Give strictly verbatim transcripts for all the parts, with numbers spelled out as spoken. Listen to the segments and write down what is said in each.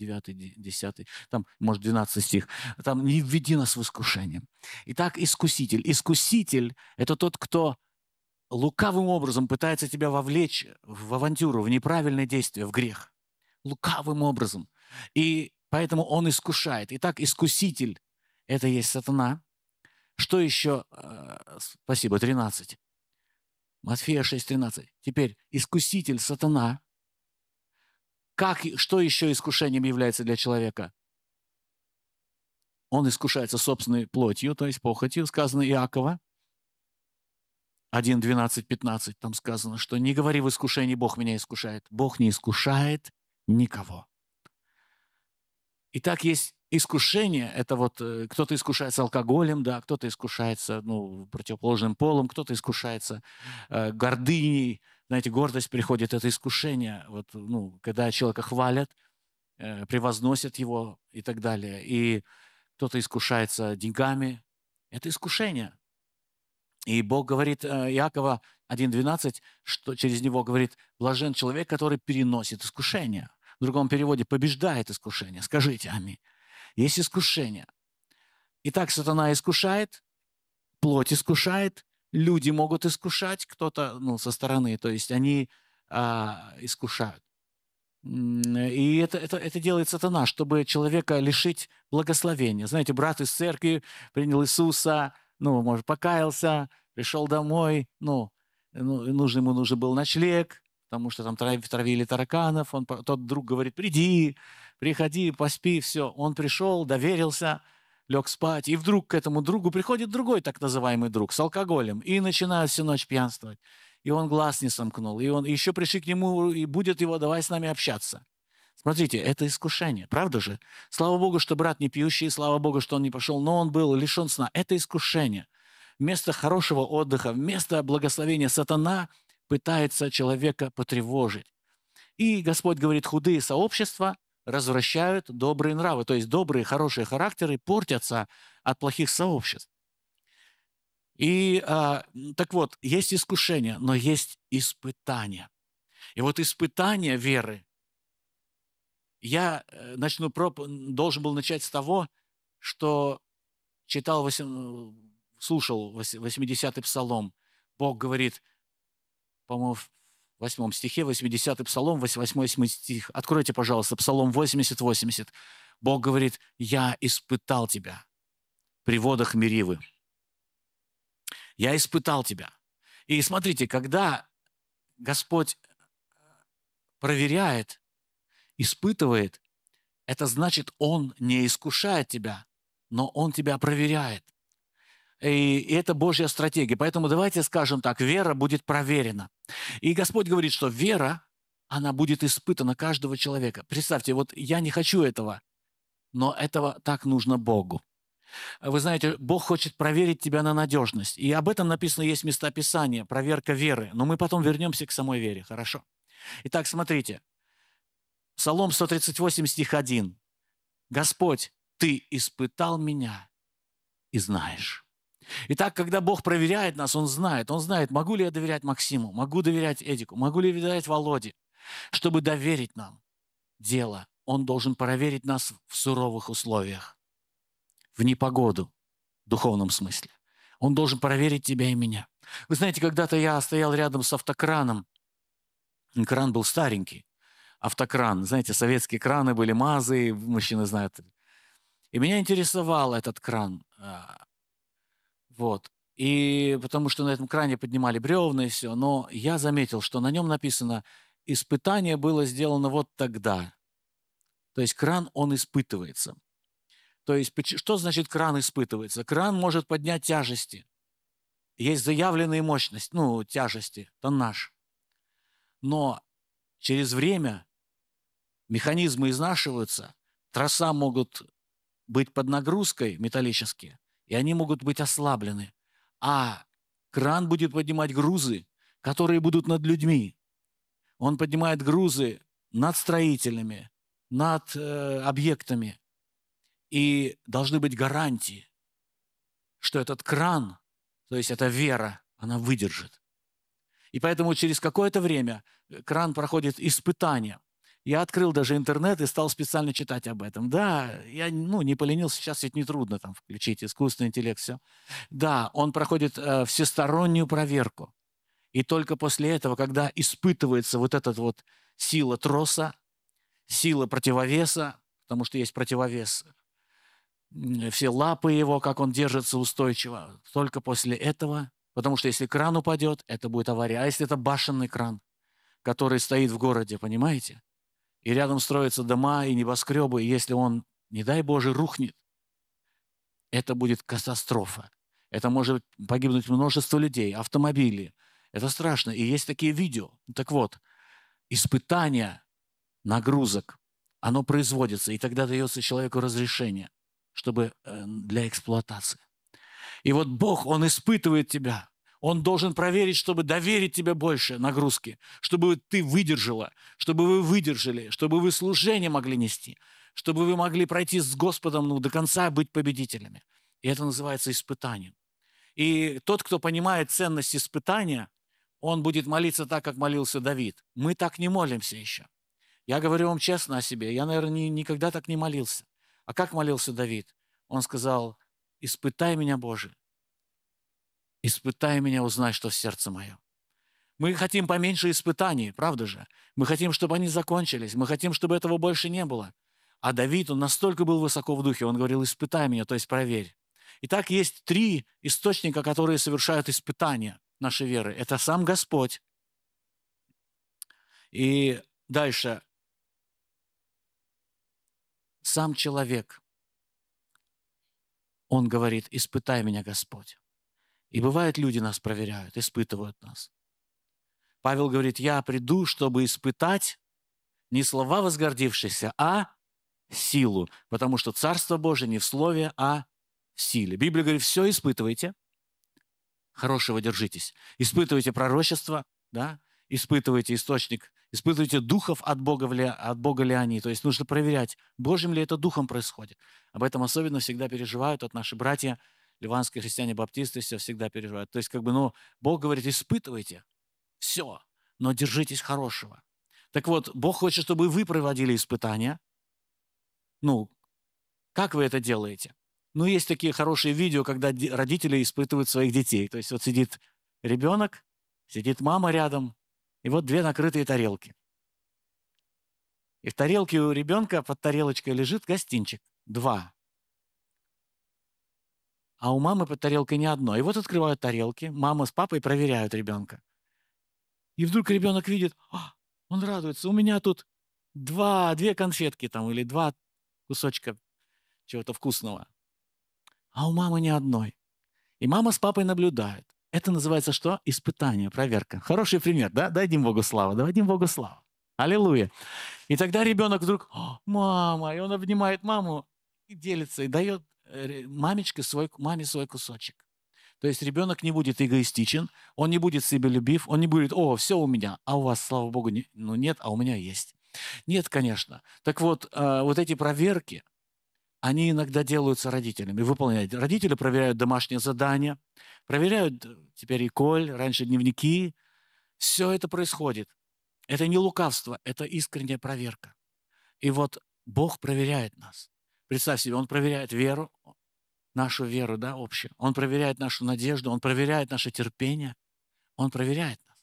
девятый, десятый, там, может, двенадцатый стих. Там «Не введи нас в искушение». Итак, искуситель. Искуситель – это тот, кто лукавым образом пытается тебя вовлечь в авантюру, в неправильное действие, в грех. Лукавым образом. И поэтому он искушает. Итак, искуситель – это есть сатана. Что еще? Спасибо, тринадцать. Матфея шесть, тринадцать. Теперь искуситель сатана. Как, что еще искушением является для человека? Он искушается собственной плотью, то есть похотью, сказано Иакова. один, двенадцать, пятнадцать, там сказано, что не говори в искушении, Бог меня искушает. Бог не искушает никого. Итак, есть искушение, это вот э, кто-то искушается алкоголем, да, кто-то искушается ну, противоположным полом, кто-то искушается э, гордыней. Знаете, гордость приходит, это искушение, вот, ну, когда человека хвалят, э, превозносят его и так далее. И кто-то искушается деньгами, это искушение. И Бог говорит, э, Иакова один, двенадцать, что через него говорит, блажен человек, который переносит искушение. В другом переводе побеждает искушение. Скажите аминь. Есть искушение. Итак, сатана искушает, плоть искушает, люди могут искушать, кто-то ну, со стороны, то есть они а, искушают. И это, это, это делает сатана, чтобы человека лишить благословения. Знаете, брат из церкви принял Иисуса, ну, может, покаялся, пришел домой, ну, ну нужен, ему нужен был ночлег, потому что там травили тараканов, он, тот друг говорит, приди, приходи, поспи, все. Он пришел, доверился, лег спать, и вдруг к этому другу приходит другой так называемый друг с алкоголем и начинает всю ночь пьянствовать. И он глаз не сомкнул, и он еще пришли к нему, и будет его, давай с нами общаться. Смотрите, это искушение, правда же? Слава Богу, что брат не пьющий, слава Богу, что он не пошел, но он был лишен сна. Это искушение. Вместо хорошего отдыха, вместо благословения сатана пытается человека потревожить. И Господь говорит, худые сообщества развращают добрые нравы. То есть добрые, хорошие характеры портятся от плохих сообществ. И а, так вот, есть искушение, но есть испытания. И вот испытания веры, я начну проп... должен был начать с того, что читал, слушал восьмидесятый псалом. Бог говорит, по-моему, в восьмом стихе, восьмидесятый псалом, восьмой стих. Откройте, пожалуйста, псалом восемьдесят восемьдесят. Бог говорит, я испытал тебя при водах Меривы. Я испытал тебя. И смотрите, когда Господь проверяет, испытывает, это значит, Он не искушает тебя, но Он тебя проверяет. И это Божья стратегия. Поэтому давайте скажем так, вера будет проверена. И Господь говорит, что вера, она будет испытана каждого человека. Представьте, вот я не хочу этого, но этого так нужно Богу. Вы знаете, Бог хочет проверить тебя на надежность. И об этом написано, есть места Писания, проверка веры. Но мы потом вернемся к самой вере, хорошо? Итак, смотрите. Псалом сто тридцать восемь, стих один. «Господь, Ты испытал меня и знаешь». Итак, когда Бог проверяет нас, Он знает. Он знает, могу ли я доверять Максиму, могу доверять Эдику, могу ли доверять Володе. Чтобы доверить нам дело, Он должен проверить нас в суровых условиях, в непогоду, в духовном смысле. Он должен проверить тебя и меня. Вы знаете, когда-то я стоял рядом с автокраном. Кран был старенький. Автокран. Знаете, советские краны были, МАЗы, мужчины знают. И меня интересовал этот кран. Вот. И потому что на этом кране поднимали бревна и все. Но я заметил, что на нем написано, испытание было сделано вот тогда. То есть кран, он испытывается. То есть что значит кран испытывается? Кран может поднять тяжести. Есть заявленная мощность, ну, тяжести, тоннаж. Но через время механизмы изнашиваются, троса могут быть под нагрузкой металлические, и они могут быть ослаблены. А кран будет поднимать грузы, которые будут над людьми. Он поднимает грузы над строителями, над э, объектами. И должны быть гарантии, что этот кран, то есть эта вера, она выдержит. И поэтому через какое-то время кран проходит испытание. Я открыл даже интернет и стал специально читать об этом. Да, я ну, не поленился, сейчас ведь нетрудно там включить искусственный интеллект, все. Да, он проходит э, всестороннюю проверку. И только после этого, когда испытывается вот эта вот сила троса, сила противовеса, потому что есть противовес, м, все лапы его, как он держится устойчиво, только после этого, потому что если кран упадет, это будет авария. А если это башенный кран, который стоит в городе, понимаете? И рядом строятся дома и небоскребы, и если он, не дай Боже, рухнет, это будет катастрофа. Это может погибнуть множество людей, автомобили. Это страшно. И есть такие видео. Так вот, испытание нагрузок, оно производится, и тогда дается человеку разрешение, чтобы э, для эксплуатации. И вот Бог, Он испытывает тебя. Он должен проверить, чтобы доверить тебе больше нагрузки, чтобы ты выдержала, чтобы вы выдержали, чтобы вы служение могли нести, чтобы вы могли пройти с Господом ну, до конца, быть победителями. И это называется испытанием. И тот, кто понимает ценность испытания, он будет молиться так, как молился Давид. Мы так не молимся еще. Я говорю вам честно о себе. Я, наверное, ни, никогда так не молился. А как молился Давид? Он сказал: «Испытай меня, Боже, испытай меня, узнай, что в сердце мое». Мы хотим поменьше испытаний, правда же? Мы хотим, чтобы они закончились. Мы хотим, чтобы этого больше не было. А Давид, он настолько был высоко в духе, он говорил: «Испытай меня», то есть проверь. Итак, есть три источника, которые совершают испытания нашей веры. Это сам Господь. И дальше сам человек. Он говорит: «Испытай меня, Господь». И бывает, люди нас проверяют, испытывают нас. Павел говорит: «Я приду, чтобы испытать не слова возгордившихся, а силу, потому что Царство Божие не в слове, а в силе». Библия говорит: все испытывайте, хорошего держитесь. Испытывайте пророчество, да? Испытывайте источник, испытывайте духов от Бога, ли, от Бога ли они. То есть нужно проверять, Божьим ли это духом происходит. Об этом особенно всегда переживают вот наши братья, ливанские христиане-баптисты, все всегда переживают. То есть как бы, ну, Бог говорит: испытывайте все, но держитесь хорошего. Так вот, Бог хочет, чтобы вы проводили испытания. Ну, как вы это делаете? Ну, есть такие хорошие видео, когда родители испытывают своих детей. То есть вот сидит ребенок, сидит мама рядом, и вот две накрытые тарелки. И в тарелке у ребенка под тарелочкой лежит гостинчик. Два. А у мамы под тарелкой не одно. И вот открывают тарелки, мама с папой проверяют ребенка. И вдруг ребенок видит: «А, он радуется, у меня тут два, две конфетки там или два кусочка чего-то вкусного. А у мамы ни одной». И мама с папой наблюдают. Это называется что? Испытание, проверка. Хороший пример, да? Дадим Богу славу, дадим Богу славу. Аллилуйя. И тогда ребенок вдруг: «О, мама!» И он обнимает маму и делится, и дает мамечке свой, маме свой кусочек. То есть ребенок не будет эгоистичен, он не будет себелюбив, он не будет: «О, все у меня, а у вас, слава Богу, не, ну нет, а у меня есть». Нет, конечно. Так вот, э, вот эти проверки, они иногда делаются родителями, выполняют. Родители проверяют домашние задания, проверяют теперь и Коль, раньше дневники. Все это происходит. Это не лукавство, это искренняя проверка. И вот Бог проверяет нас. Представь себе, Он проверяет веру, нашу веру, да, общую. Он проверяет нашу надежду, Он проверяет наше терпение, Он проверяет нас.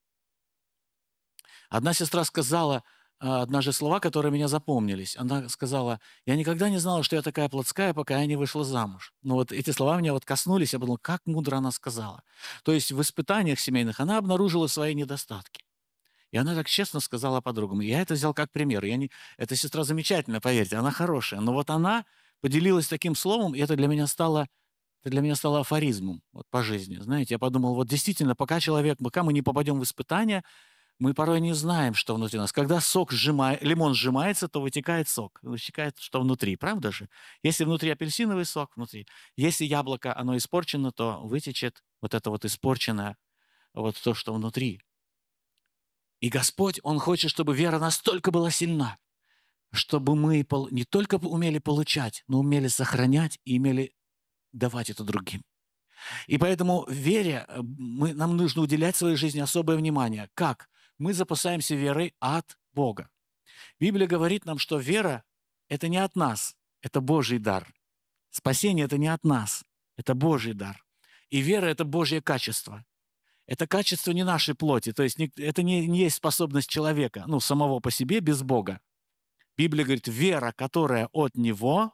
Одна сестра сказала а, однажды слова, которые меня запомнились. Она сказала: «Я никогда не знала, что я такая плотская, пока я не вышла замуж». Но вот эти слова меня вот коснулись, я подумал, как мудро она сказала. То есть в испытаниях семейных она обнаружила свои недостатки. И она так честно сказала подругам. И я это взял как пример. Я не... Эта сестра замечательная, поверьте, она хорошая. Но вот она поделилась таким словом, и это для меня стало, это для меня стало афоризмом вот, по жизни. Знаете, я подумал, вот действительно, пока человек, пока мы не попадем в испытания, мы порой не знаем, что внутри нас. Когда сок сжимает, лимон сжимается, то вытекает сок. Вытекает, что внутри, правда же? Если внутри апельсиновый сок, внутри. Если яблоко, оно испорчено, то вытечет вот это вот испорченное, вот то, что внутри. И Господь, Он хочет, чтобы вера настолько была сильна, чтобы мы не только умели получать, но умели сохранять и умели давать это другим. И поэтому вере мы, нам нужно уделять в своей жизни особое внимание. Как? Мы запасаемся верой от Бога. Библия говорит нам, что вера – это не от нас, это Божий дар. Спасение – это не от нас, это Божий дар. И вера – это Божье качество. Это качество не нашей плоти, то есть не, это не, не есть способность человека, ну, самого по себе, без Бога. Библия говорит, вера, которая от Него,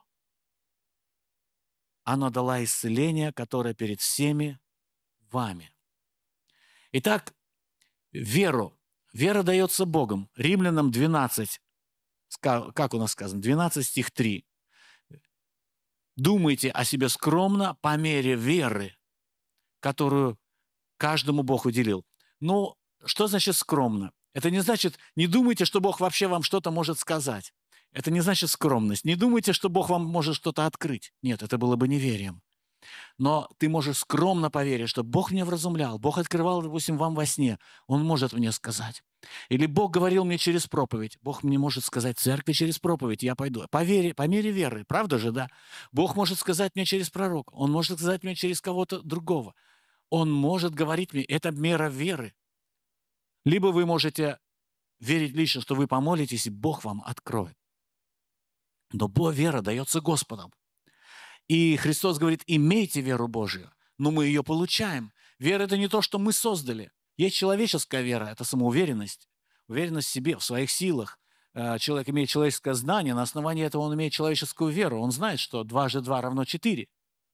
она дала исцеление, которое перед всеми вами. Итак, веру. Вера дается Богом. Римлянам двенадцать, как у нас сказано, двенадцать стих три. Думайте о себе скромно по мере веры, которую каждому Бог уделил. Ну, что значит скромно? Это не значит, не думайте, что Бог вообще вам что-то может сказать. Это не значит скромность. Не думайте, что Бог вам может что-то открыть. Нет, это было бы неверием. Но ты можешь скромно поверить, что Бог меня вразумлял, Бог открывал, допустим, вам во сне, Он может мне сказать. Или Бог говорил мне через проповедь, Бог мне может сказать в церкви через проповедь, я пойду. По, вере, по мере веры, правда же, да? Бог может сказать мне через пророка, Он может сказать мне через кого-то другого. Он может говорить мне, это мера веры. Либо вы можете верить лично, что вы помолитесь, и Бог вам откроет. Но вера дается Господом. И Христос говорит, имейте веру Божию, но мы ее получаем. Вера – это не то, что мы создали. Есть человеческая вера, это самоуверенность, уверенность в себе, в своих силах. Человек имеет человеческое знание, на основании этого он имеет человеческую веру. Он знает, что дважды два равно четыре.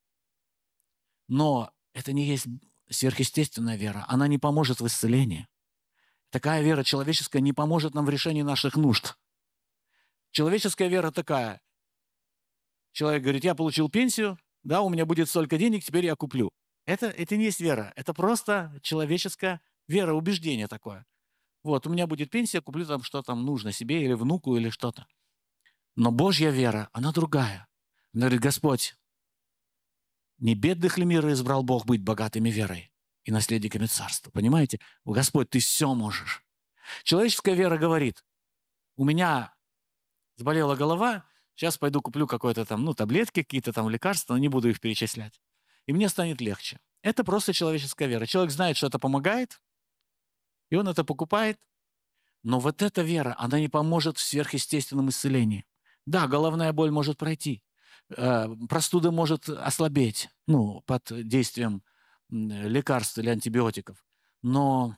Но это не есть сверхъестественная вера. Она не поможет в исцелении. Такая вера человеческая не поможет нам в решении наших нужд. Человеческая вера такая. Человек говорит, я получил пенсию, да, у меня будет столько денег, теперь я куплю. Это, это не есть вера, это просто человеческая вера, убеждение такое. Вот, у меня будет пенсия, куплю там, что там нужно себе или внуку, или что-то. Но Божья вера, она другая. Она говорит, Господь, не бедных ли мира избрал Бог быть богатыми верой и наследниками царства? Понимаете? Господь, ты все можешь. Человеческая вера говорит, у меня заболела голова, сейчас пойду куплю какое-то там, ну, таблетки, какие-то там лекарства, но не буду их перечислять. И мне станет легче. Это просто человеческая вера. Человек знает, что это помогает, и он это покупает. Но вот эта вера, она не поможет в сверхъестественном исцелении. Да, головная боль может пройти, простуда может ослабеть, ну, под действием лекарств или антибиотиков. Но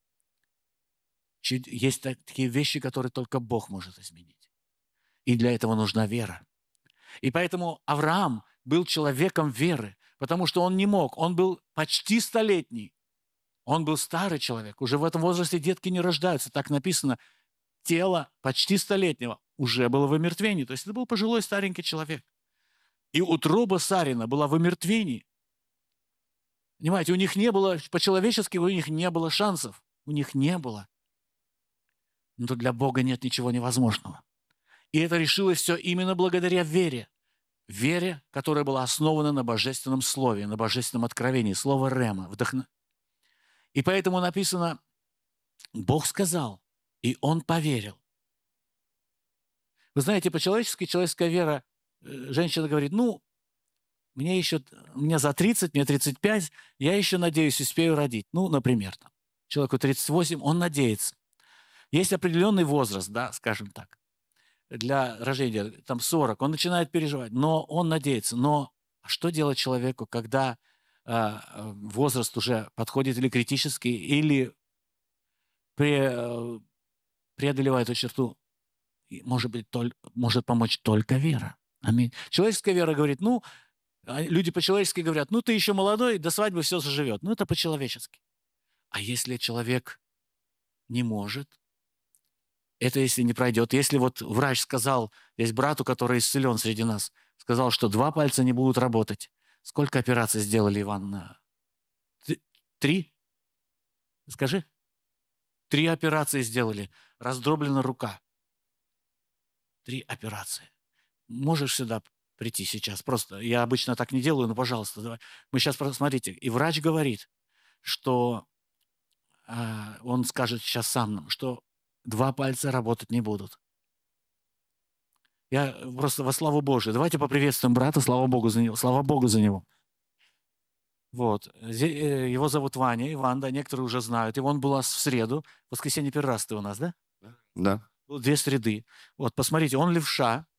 есть такие вещи, которые только Бог может изменить. И для этого нужна вера. И поэтому Авраам был человеком веры, потому что он не мог. Он был почти столетний. Он был старый человек. Уже в этом возрасте детки не рождаются. Так написано. Тело почти столетнего уже было в омертвении. То есть это был пожилой старенький человек. И утроба Сарина была в омертвении. Понимаете, у них не было, по-человечески у них не было шансов. У них не было. Но для Бога нет ничего невозможного. И это решилось все именно благодаря вере. Вере, которая была основана на божественном слове, на божественном откровении, слово рема. Вдохно... И поэтому написано, Бог сказал, и он поверил. Вы знаете, по-человечески, человеческая вера, женщина говорит, ну, мне еще, мне за тридцать, мне тридцать пять, я еще, надеюсь, успею родить. Ну, например, там, человеку тридцать восемь, он надеется. Есть определенный возраст, да, скажем так, для рождения, там сорок, он начинает переживать, но он надеется. Но что делать человеку, когда э, возраст уже подходит или критический, или пре, э, преодолевает эту черту? Может быть, толь, может помочь только вера. Аминь. Человеческая вера говорит, ну, люди по-человечески говорят, ну, ты еще молодой, до свадьбы все заживет. Ну, это по-человечески. А если человек не может, это если не пройдет. Если вот врач сказал, есть брату, который исцелен среди нас, сказал, что два пальца не будут работать. Сколько операций сделали, Иван? Три? Скажи. Три операции сделали. Раздроблена рука. Три операции. Можешь сюда прийти сейчас? Просто я обычно так не делаю, но, пожалуйста, давай. Мы сейчас просто, смотрите, и врач говорит, что э, он скажет сейчас сам нам, что два пальца работать не будут. Я просто во славу Божию. Давайте поприветствуем брата, слава Богу за него. Слава Богу за него. Вот. Его зовут Ваня, Иван, да, некоторые уже знают. И он был у нас в среду. В воскресенье первый раз ты у нас, да? Да. Две среды. Вот, посмотрите, он левша,